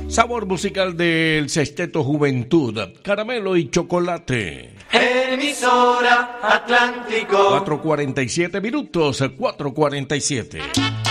Sabor musical del Sexteto Juventud, caramelo y chocolate. Emisora Atlántico. 4:47 minutos, 4:47.